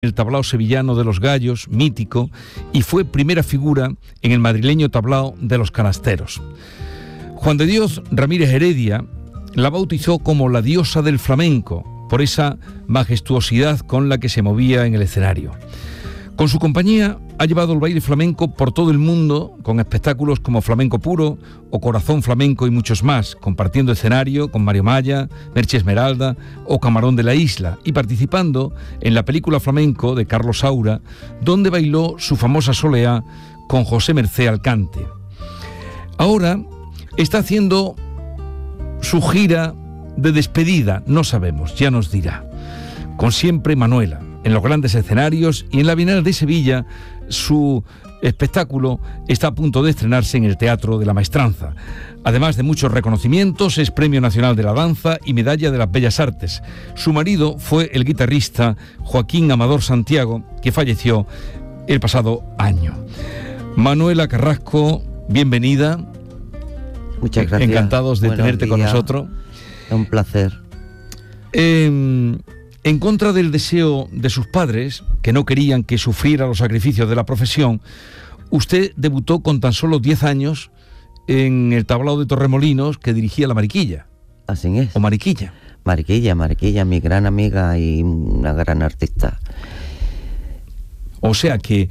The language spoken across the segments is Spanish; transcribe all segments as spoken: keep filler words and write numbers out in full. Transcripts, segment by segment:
el tablao sevillano de los Gallos, mítico, y fue primera figura en el madrileño tablao de los Canasteros. Juan de Dios Ramírez Heredia la bautizó como la diosa del flamenco, por esa majestuosidad con la que se movía en el escenario. Con su compañía ha llevado el baile flamenco por todo el mundo, con espectáculos como Flamenco Puro o Corazón Flamenco y muchos más, compartiendo escenario con Mario Maya, Merche Esmeralda o Camarón de la Isla, y participando en la película Flamenco de Carlos Saura, donde bailó su famosa soleá con José Mercé Alcante. Ahora está haciendo su gira de despedida, no sabemos, ya nos dirá, con Siempre Manuela, en los grandes escenarios, y en la Bienal de Sevilla su espectáculo está a punto de estrenarse en el Teatro de la Maestranza. Además de muchos reconocimientos, es Premio Nacional de la Danza y Medalla de las Bellas Artes. Su marido fue el guitarrista Joaquín Amador Santiago, que falleció el pasado año. Manuela Carrasco, bienvenida. Muchas gracias. Encantados de Buenos tenerte días. con nosotros. Es un placer. Eh, en contra del deseo de sus padres, que no querían que sufriera los sacrificios de la profesión, usted debutó con tan solo diez años en el tablao de Torremolinos, que dirigía la Mariquilla. Así es. O Mariquilla. Mariquilla, Mariquilla, mi gran amiga y una gran artista. O sea que,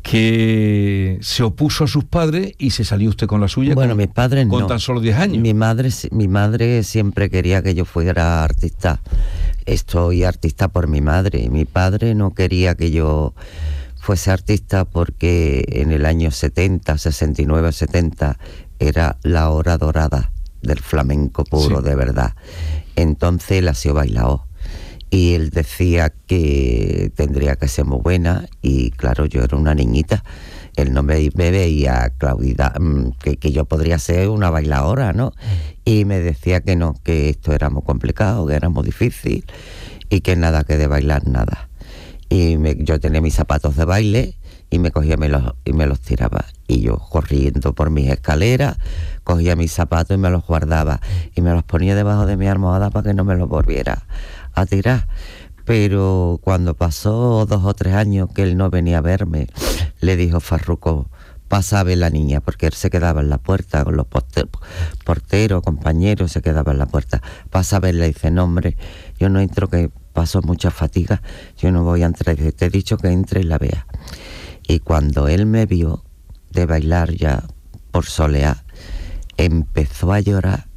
que se opuso a sus padres y se salió usted con la suya. Bueno, con, mis padres con no. tan solo diez años. Mi madre, mi madre siempre quería que yo fuera artista. Estoy artista por mi madre. Mi padre no quería que yo fuese artista porque en el año setenta, sesenta y nueve, setenta era la hora dorada del flamenco puro, sí, de verdad. Entonces él ha sido bailao. Y él decía que tendría que ser muy buena, y claro, yo era una niñita. Él no me, me veía Claudida, que, que yo podría ser una bailadora, ¿no? Y me decía que no, que esto era muy complicado, que era muy difícil, y que nada, que de bailar nada. Y me, yo tenía mis zapatos de baile y me cogía me los, y me los tiraba. Y yo corriendo por mis escaleras, cogía mis zapatos y me los guardaba. Y me los ponía debajo de mi almohada para que no me los volviera a tirar. Pero cuando pasó dos o tres años que él no venía a verme, le dijo Farruco, pasa a ver la niña, porque él se quedaba en la puerta con los porteros, compañeros, se quedaba en la puerta. Pasa a verla, y dice, no hombre, yo no entro, que paso mucha fatiga, yo no voy a entrar. Dice, te he dicho que entre y la vea. Y cuando él me vio de bailar ya por soleá, empezó a llorar.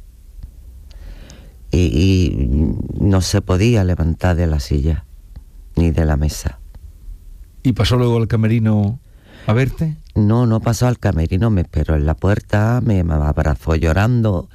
Y, y no se podía levantar de la silla ni de la mesa. ¿Y pasó luego al camerino a verte? No, no pasó al camerino, me esperó en la puerta, me abrazó llorando,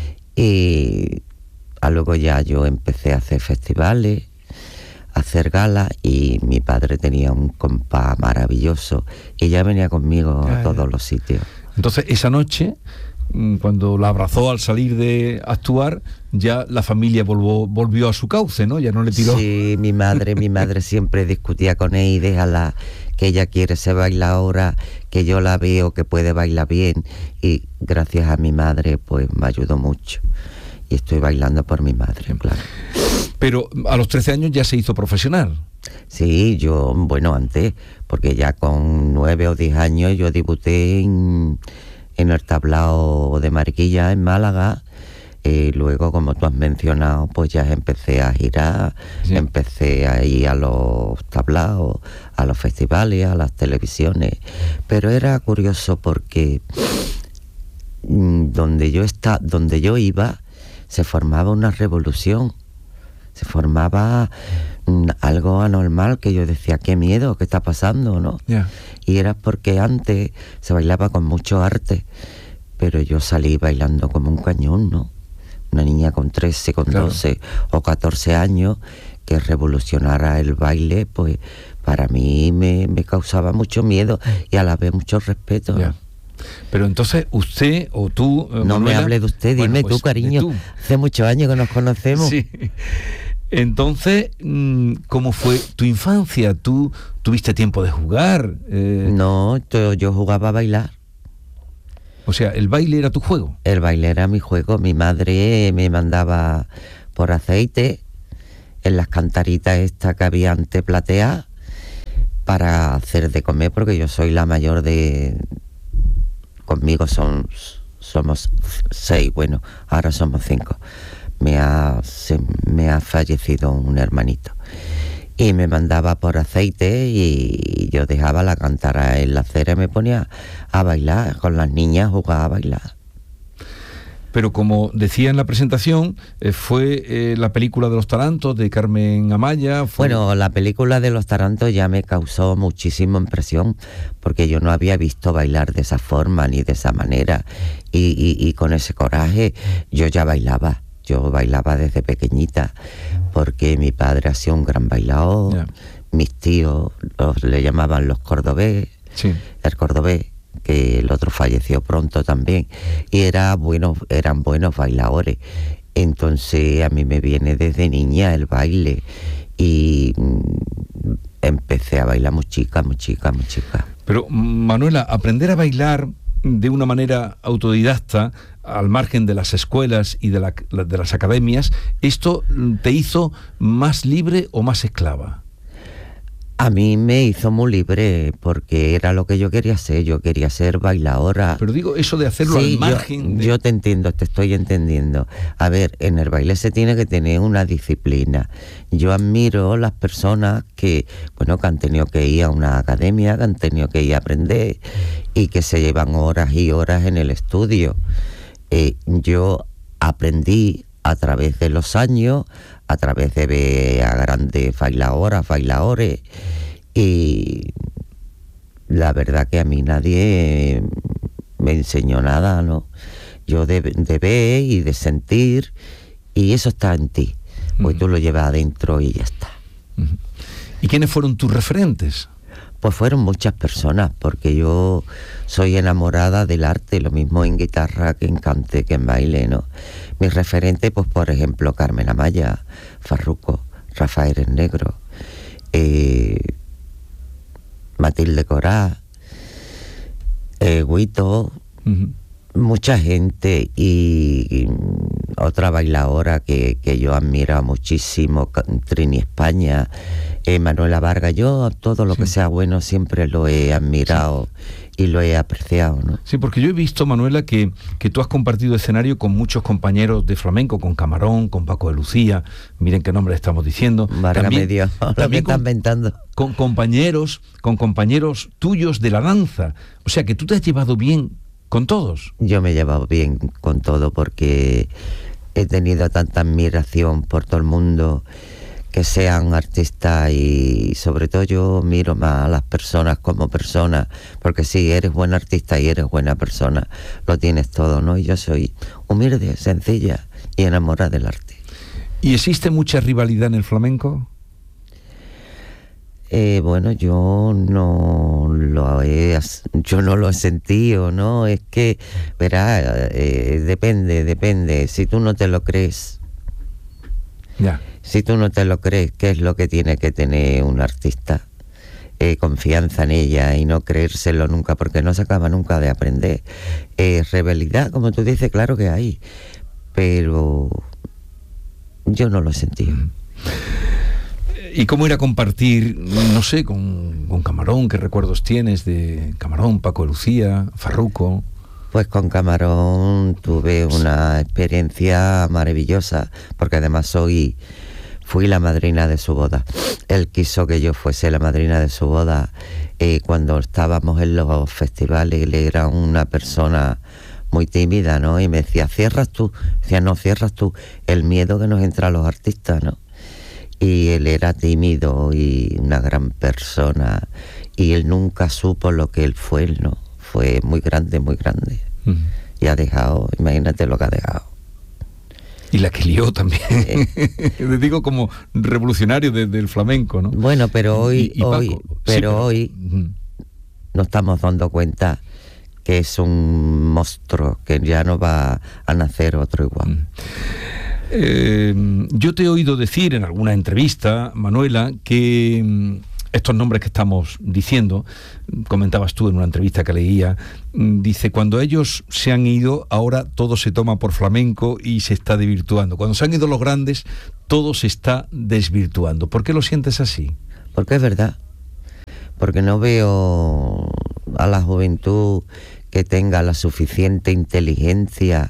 y a luego ya yo empecé a hacer festivales, a hacer galas, y mi padre tenía un compás maravilloso y ya venía conmigo ah, a todos ya. los sitios. Entonces esa noche, cuando la abrazó al salir de actuar, ya la familia volvió, volvió a su cauce, ¿no? Ya no le tiró. Sí, mi madre, mi madre siempre discutía con él, y déjala, que ella quiere ser bailadora, que yo la veo que puede bailar bien, y gracias a mi madre pues me ayudó mucho, y estoy bailando por mi madre, claro. Pero a los trece años ya se hizo profesional. Sí, yo, bueno, antes, porque ya con nueve o diez años yo debuté en... en el tablao de Mariquilla en Málaga, y luego, como tú has mencionado, pues ya empecé a girar, sí. empecé a ir a los tablaos, a los festivales, a las televisiones, pero era curioso porque mmm, donde yo está, donde yo iba se formaba una revolución, se formaba mmm, algo anormal, que yo decía, qué miedo, qué está pasando, ¿no? Yeah. Y era porque antes se bailaba con mucho arte, pero yo salí bailando como un cañón, ¿no? Una niña con trece, con claro. doce o catorce años, que revolucionara el baile, pues para mí me, me causaba mucho miedo y a la vez mucho respeto. Yeah. Pero entonces usted o tú... No Manuela, me hable de usted, dime bueno, pues, tú, cariño. Tú. Hace muchos años que nos conocemos. Sí. Entonces, ¿cómo fue tu infancia? ¿Tú tuviste tiempo de jugar? Eh... No, yo jugaba a bailar. O sea, ¿el baile era tu juego? El baile era mi juego. Mi madre me mandaba por aceite en las cantaritas estas que había antes plateadas, para hacer de comer, porque yo soy la mayor de... Conmigo son, somos seis, bueno, ahora somos cinco. Me ha, se, me ha fallecido un hermanito. Y me mandaba por aceite y yo dejaba la cántara en la acera y me ponía a bailar, con las niñas jugaba a bailar. Pero como decía en la presentación, eh, fue eh, la película de los Tarantos de Carmen Amaya. Fue... Bueno, la película de los Tarantos ya me causó muchísima impresión, porque yo no había visto bailar de esa forma ni de esa manera. Y, y, y con ese coraje yo ya bailaba. Yo bailaba desde pequeñita, porque mi padre hacía un gran bailador, yeah. Mis tíos los, le llamaban los cordobés, sí. El cordobés, que el otro falleció pronto también, y era bueno, eran buenos bailadores. Entonces a mí me viene desde niña el baile, y mm, empecé a bailar muy chica, muy chica, muy chica. Pero Manuela, aprender a bailar de una manera autodidacta, al margen de las escuelas y de, la, de las academias, ¿esto te hizo más libre o más esclava? A mí me hizo muy libre, porque era lo que yo quería ser. Yo quería ser bailadora. Pero digo, eso de hacerlo sí, al margen... Yo, de... yo te entiendo, te estoy entendiendo. A ver, en el baile se tiene que tener una disciplina. Yo admiro las personas que, bueno, que han tenido que ir a una academia, que han tenido que ir a aprender y que se llevan horas y horas en el estudio. Eh, yo aprendí a través de los años, a través de ver a grandes bailadoras, bailadores, y la verdad que a mí nadie me enseñó nada, ¿no? Yo de, de ver y de sentir, y eso está en ti, pues uh-huh. Tú lo llevas adentro y ya está. Uh-huh. ¿Y quiénes fueron tus referentes? Pues fueron muchas personas, porque yo soy enamorada del arte, lo mismo en guitarra que en cante, que en baile, ¿no? Mis referentes, pues por ejemplo, Carmen Amaya, Farruco, Rafael el Negro, eh, Matilde Corá, eh, Guito, uh-huh. Mucha gente, y, y otra bailadora que, que yo admiro muchísimo, Trini España, eh, Manuela Vargas. Yo todo lo sí. que sea bueno siempre lo he admirado, sí. Y lo he apreciado, ¿no? Sí, porque yo he visto, Manuela, que, que tú has compartido escenario con muchos compañeros de flamenco, con Camarón, con Paco de Lucía, miren qué nombre estamos diciendo. Válgame Dios, lo que están inventando. Con compañeros, con compañeros tuyos de la danza. O sea, que tú te has llevado bien con todos. Yo me he llevado bien con todo, porque he tenido tanta admiración por todo el mundo, que sean artistas, y sobre todo yo miro más a las personas como personas, porque si eres buen artista y eres buena persona, lo tienes todo, ¿no? Y yo soy humilde, sencilla y enamorada del arte. ¿Y existe mucha rivalidad en el flamenco? Eh, bueno, yo no lo he, yo no lo he sentido, ¿no? Es que, verá, eh, depende, depende. Si tú no te lo crees, ya. Si tú no te lo crees, ¿qué es lo que tiene que tener un artista? Eh, confianza en ella y no creérselo nunca, porque no se acaba nunca de aprender. Eh, rivalidad, como tú dices, claro que hay, pero yo no lo he sentido. Mm. ¿Y cómo ir a compartir, no sé, con, con Camarón? ¿Qué recuerdos tienes de Camarón, Paco de Lucía, Farruco? Pues con Camarón tuve una experiencia maravillosa, porque además soy, fui la madrina de su boda. Él quiso que yo fuese la madrina de su boda. Eh, cuando estábamos en los festivales, él era una persona muy tímida, ¿no? Y me decía, cierras tú. Decía, no, cierras tú. El miedo que nos entra a los artistas, ¿no? Y él era tímido y una gran persona, y él nunca supo lo que él fue, ¿no? Fue muy grande, muy grande. Uh-huh. Y ha dejado, imagínate lo que ha dejado. Y la que lió también. Eh. Le digo como revolucionario de, del flamenco, ¿no? Bueno, pero hoy, y, y hoy, pero, sí, pero hoy uh-huh. nos estamos dando cuenta que es un monstruo, que ya no va a nacer otro igual. Uh-huh. Eh, yo te he oído decir en alguna entrevista, Manuela, que estos nombres que estamos diciendo, comentabas tú en una entrevista que leía, dice, cuando ellos se han ido, ahora todo se toma por flamenco y se está desvirtuando. Cuando se han ido los grandes, todo se está desvirtuando. ¿Por qué lo sientes así? Porque es verdad. porque no veo a la juventud que tenga la suficiente inteligencia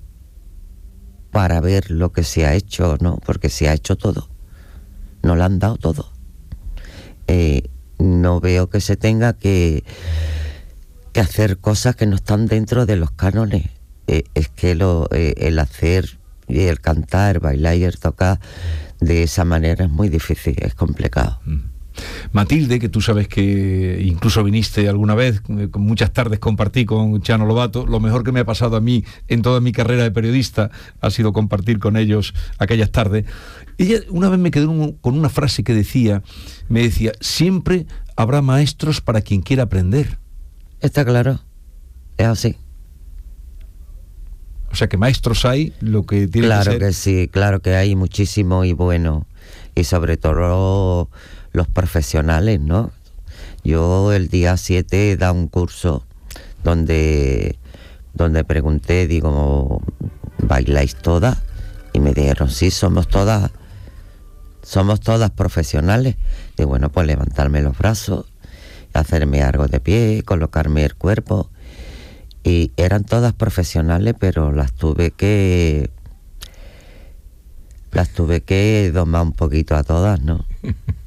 para ver lo que se ha hecho, ¿no? Porque se ha hecho todo, nos lo han dado todo. Eh, no veo que se tenga que, que hacer cosas que no están dentro de los cánones. Eh, es que lo, eh, el hacer y el cantar, el bailar y el tocar de esa manera es muy difícil, es complicado. Mm. Matilde, que tú sabes que incluso viniste alguna vez, con muchas tardes compartí con Chano Lobato. Lo mejor que me ha pasado a mí en toda mi carrera de periodista ha sido compartir con ellos aquellas tardes. Ella una vez me quedó un, con una frase que decía, me decía, siempre habrá maestros para quien quiera aprender. Está claro, es así. O sea que maestros hay, lo que tiene claro que ser... Claro que sí, claro que hay muchísimo y bueno, y sobre todo los profesionales, ¿no? Yo el día siete he dado un curso donde, donde pregunté, digo, ¿bailáis todas? Y me dijeron, sí, somos todas, somos todas profesionales. Y bueno, pues levantarme los brazos, hacerme algo de pie, colocarme el cuerpo. Y eran todas profesionales, pero las tuve que... Las tuve que domar un poquito a todas, ¿no?